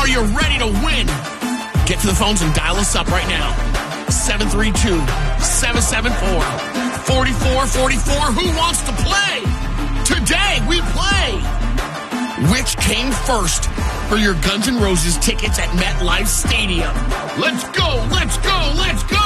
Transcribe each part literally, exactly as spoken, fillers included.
you ready to win? Get to the phones and dial us up right now. seven three two, seven seven four, four four four four. Who wants to play? Today we play Which Came First for your Guns N' Roses tickets at MetLife Stadium. Let's go, let's go, let's go!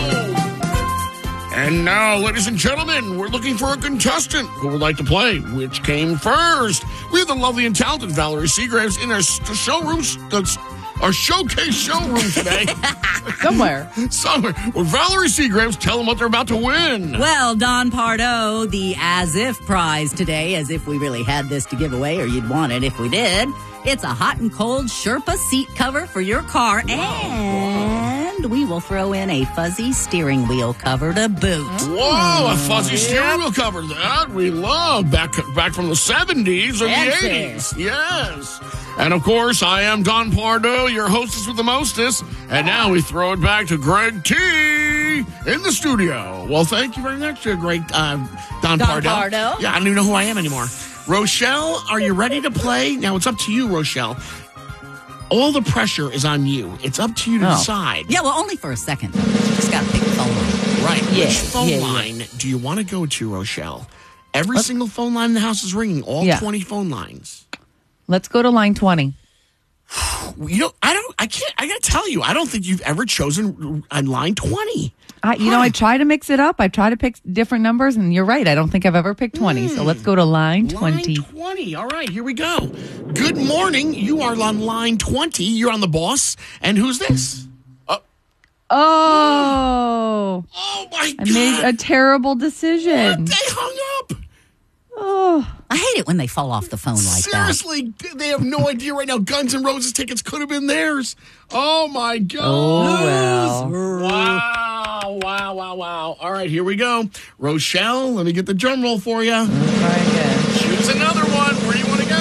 And now, ladies and gentlemen, we're looking for a contestant who would like to play Which Came First. We have the lovely and talented Valerie Seagraves in our showroom, our showcase showroom today. Somewhere. Somewhere. Well, Valerie Seagraves, tell them what they're about to win. Well, Don Pardo, the As If prize today, as if we really had this to give away or you'd want it if we did. It's a hot and cold Sherpa seat cover for your car, and we will throw in a fuzzy steering wheel cover to boot. Whoa, a fuzzy steering wheel cover. That we love. Back back from the seventies or Fancy. the eighties. Yes. And, of course, I am Don Pardo, your hostess with the mostest. And now we throw it back to Greg T. in the studio. Well, thank you very much, uh, Greg, uh, Don, Don Pardo. Pardo. Yeah, I don't even know who I am anymore. Rochelle, are you ready to play? Now, it's up to you, Rochelle. All the pressure is on you. It's up to you to Oh. decide. Yeah, well, only for a second. Just got to pick the phone line. Right. Yeah, Which phone yeah, yeah. line do you want to go to, Rochelle? Every single phone line in the house is ringing. All Yeah. twenty phone lines. Let's go to line twenty. You know, I don't. I can't. I got to tell you, I don't think you've ever chosen on line twenty. I, you know, I try to mix it up. I try to pick different numbers, and you're right. I don't think I've ever picked twenty. So let's go to line twenty. Line twenty. All right, here we go. Good morning. You are on line twenty. You're on the boss. And who's this? Uh, Oh, oh my I God! made a terrible decision. They hung up. Oh, I hate it when they fall off the phone like Seriously, they have no idea right now. Guns N' Roses tickets could have been theirs. Oh my God! Oh, well. Wow! Wow! Wow! Wow! All right, here we go. Rochelle, let me get the drum roll for you. try again. Choose another one. Where do you want to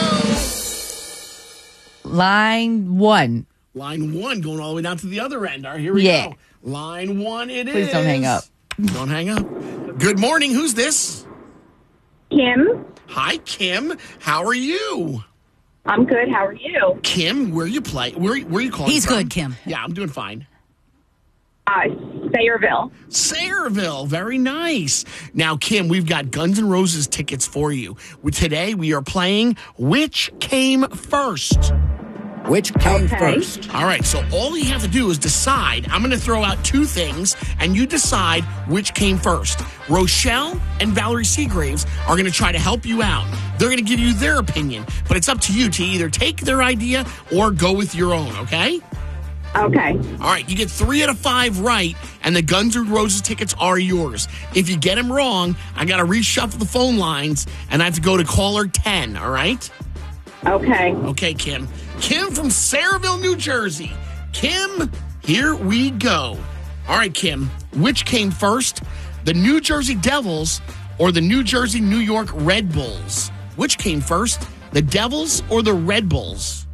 go? Line one. Line one, going all the way down to the other end. All right, here we Yeah. go. Line one, it Please is. don't hang up. Don't hang up. Good morning. Who's this? Kim, Hi, Kim. How are you? I'm good. How are you? Kim, where you play? Where where you calling He's from? good, Kim. Yeah, I'm doing fine. Uh, Sayreville. Sayreville, very nice. Now, Kim, we've got Guns N' Roses tickets for you. We, today, we are playing Which Came First. Which came Okay. first? All right, so all you have to do is decide. I'm going to throw out two things, and you decide which came first. Rochelle and Valerie Seagraves are going to try to help you out. They're going to give you their opinion, but it's up to you to either take their idea or go with your own, okay? Okay. All right, you get three out of five right, and the Guns N' Roses tickets are yours. If you get them wrong, I got to reshuffle the phone lines, and I have to go to caller ten, all right? Okay. Okay, Kim. Kim from Sayreville, New Jersey. Kim, here we go. All right, Kim, which came first, the New Jersey Devils or the New Jersey, New York Red Bulls? Which came first, the Devils or the Red Bulls?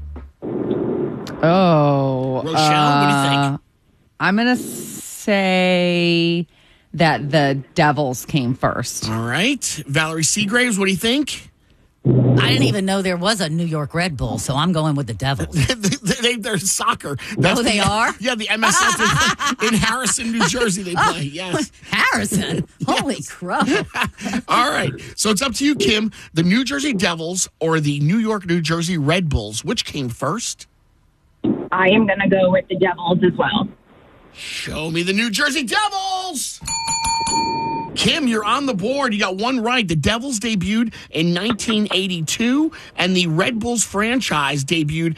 Oh. Rochelle, what do you think? uh, I'm going to say that the Devils came first. All right. Valerie Seagraves, what do you think? I didn't even know there was a New York Red Bull, so I'm going with the Devils. they, they're soccer. Oh, they the, are? Yeah, the M S L in Harrison, New Jersey, they play. Yes. Harrison? Holy crap. All right. So it's up to you, Kim. The New Jersey Devils or the New York, New Jersey Red Bulls? Which came first? I am going to go with the Devils as well. Show me the New Jersey Devils. Kim, you're on the board. You got one right. The Devils debuted in nineteen eighty-two, and the Red Bulls franchise debuted